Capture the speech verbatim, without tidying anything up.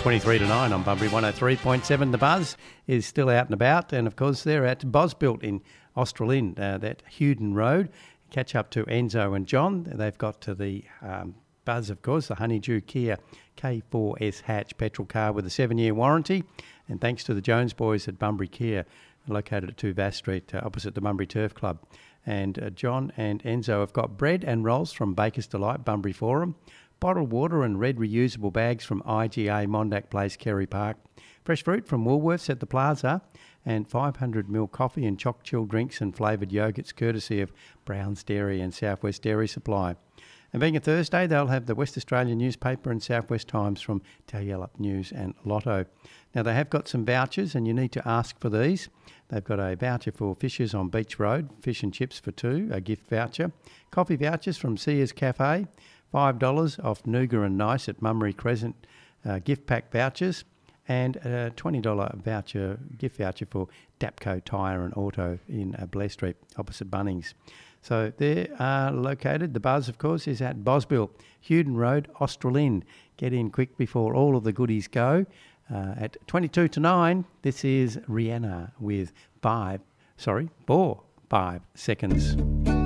twenty-three to nine on Bunbury one oh three point seven. The Buzz is still out and about, and of course they're at Bosbuilt in Australind, uh, that Hewden Road. Catch up to Enzo and John. They've got to the um, Buzz, of course, the Honeydew Kia K four S hatch petrol car with a seven-year warranty. And thanks to the Jones boys at Bunbury Kia, located at two Vass Street, uh, opposite the Bunbury Turf Club. And uh, John and Enzo have got bread and rolls from Baker's Delight, Bunbury Forum, bottled water and red reusable bags from I G A Mondack Place, Kerry Park, fresh fruit from Woolworths at the Plaza, and five hundred ml coffee and choc chill drinks and flavoured yogurts courtesy of Brown's Dairy and Southwest Dairy Supply. And being a Thursday, they'll have the West Australian newspaper and Southwest Times from Talyallup News and Lotto. Now, they have got some vouchers, and you need to ask for these. They've got a voucher for Fishers on Beach Road, fish and chips for two, a gift voucher. Coffee vouchers from Sears Cafe, five dollars off Nougat and Nice at Mummery Crescent, uh, gift pack vouchers, and a twenty dollars voucher, gift voucher for Dapco Tyre and Auto in uh, Blair Street, opposite Bunnings. So they are located. The Buzz, of course, is at Bosbuilt, Hewden Road, Australind. Get in quick before all of the goodies go. Uh, at twenty-two to nine, this is Rihanna with five, sorry, four, five seconds.